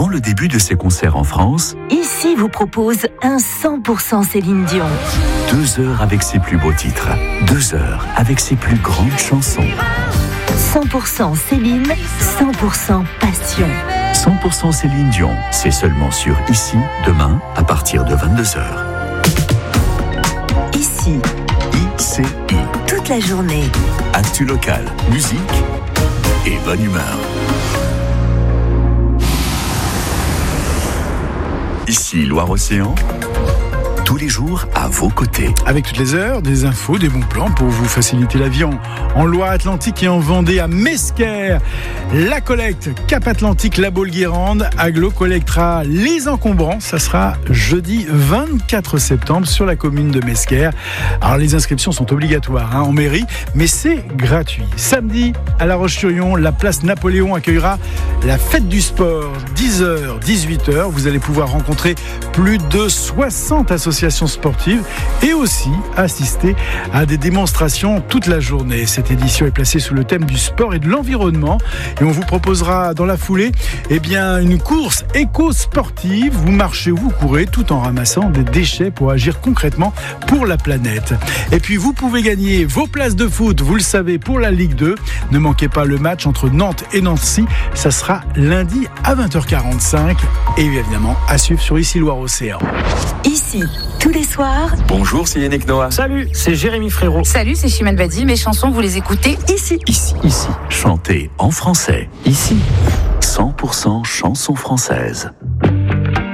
Avant le début de ses concerts en France, Ici vous propose un 100% Céline Dion. 2 heures avec ses plus beaux titres, 2 heures avec ses plus grandes chansons. 100% Céline, 100% passion. 100% Céline Dion, c'est seulement sur Ici, demain, à partir de 22h. Ici, ICI. toute la journée. Actu local, musique et bonne humeur. Ici, Loire-Océan, tous les jours à vos côtés. Avec toutes les heures, des infos, des bons plans pour vous faciliter la vie en Loire-Atlantique et en Vendée à Mesquer. La collecte Cap-Atlantique, la Baule-Guérande, Aglo collectera les encombrants. Ça sera jeudi 24 septembre sur la commune de Mesquer. Alors les inscriptions sont obligatoires en mairie, mais c'est gratuit. Samedi, à La Roche-sur-Yon, la place Napoléon accueillera la fête du sport, 10h, 18h. Vous allez pouvoir rencontrer plus de 60 associations sportives et aussi assister à des démonstrations toute la journée. Cette édition est placée sous le thème du sport et de l'environnement et on vous proposera dans la foulée une course éco-sportive. Vous marchez ou vous courez tout en ramassant des déchets pour agir concrètement pour la planète. Et puis vous pouvez gagner vos places de foot, vous le savez, pour la Ligue 2. Ne manquez pas le match entre Nantes et Nancy. Ça sera lundi à 20h45 et évidemment à suivre sur Ici Loire-Océan. Ici, tous les soirs. Bonjour, c'est Yannick Noah. Salut, c'est Jérémy Frérot. Salut, c'est Chimène Badi. Mes chansons, vous les écoutez ici. Ici. Chantez en français. Ici. 100% chansons françaises.